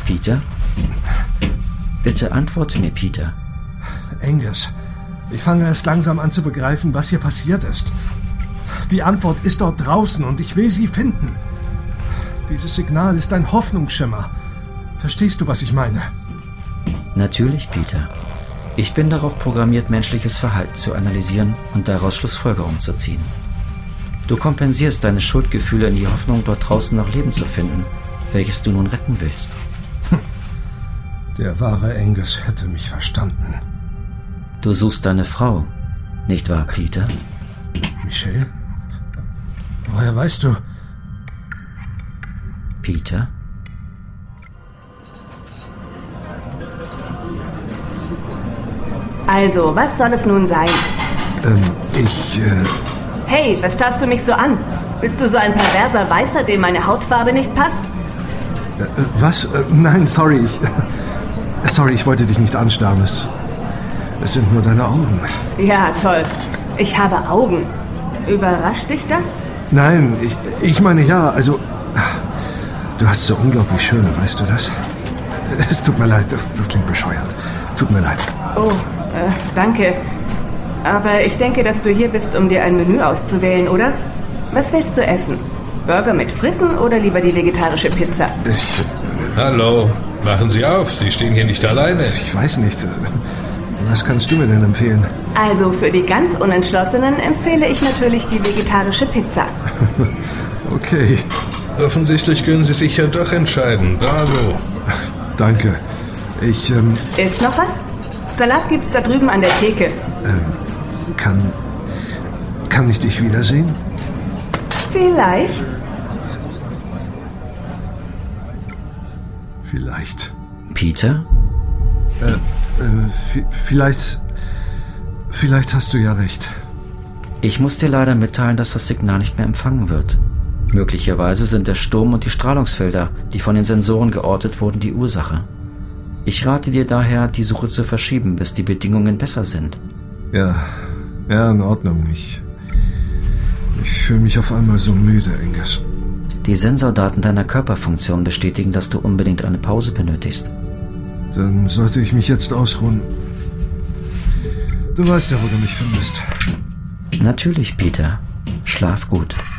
Peter? Bitte antworte mir, Peter. Angus, ich fange erst langsam an zu begreifen, was hier passiert ist. Die Antwort ist dort draußen und ich will sie finden. Dieses Signal ist ein Hoffnungsschimmer. Verstehst du, was ich meine? Natürlich, Peter. Ich bin darauf programmiert, menschliches Verhalten zu analysieren und daraus Schlussfolgerungen zu ziehen. Du kompensierst deine Schuldgefühle in die Hoffnung, dort draußen noch Leben zu finden, welches du nun retten willst. Der wahre Angus hätte mich verstanden. Du suchst deine Frau, nicht wahr, Peter? Michelle? Woher weißt du? Peter? Also, was soll es nun sein? Hey, was starrst du mich so an? Bist du so ein perverser Weißer, dem meine Hautfarbe nicht passt? Was? Nein, sorry, ich wollte dich nicht anstarren. Es sind nur deine Augen. Ja, toll. Ich habe Augen. Überrascht dich das? Nein, ich meine ja, also... Du hast so unglaublich schöne, weißt du das? Es tut mir leid, das klingt bescheuert. Tut mir leid. Oh, danke. Aber ich denke, dass du hier bist, um dir ein Menü auszuwählen, oder? Was willst du essen? Burger mit Fritten oder lieber die vegetarische Pizza? Hallo, machen Sie auf, Sie stehen hier nicht alleine. Ich weiß nicht. Was kannst du mir denn empfehlen? Also für die ganz Unentschlossenen empfehle ich natürlich die vegetarische Pizza. Okay. Offensichtlich können Sie sich ja doch entscheiden. Bravo. Danke. Ich, Ist noch was? Salat gibt's da drüben an der Theke. Kann ich dich wiedersehen? Vielleicht. Vielleicht. Peter? Vielleicht hast du ja recht. Ich muss dir leider mitteilen, dass das Signal nicht mehr empfangen wird. Möglicherweise sind der Sturm und die Strahlungsfelder, die von den Sensoren geortet wurden, die Ursache. Ich rate dir daher, die Suche zu verschieben, bis die Bedingungen besser sind. Ja, in Ordnung. Ich fühle mich auf einmal so müde, Angus. Die Sensordaten deiner Körperfunktion bestätigen, dass du unbedingt eine Pause benötigst. Dann sollte ich mich jetzt ausruhen. Du weißt ja, wo du mich findest. Natürlich, Peter. Schlaf gut.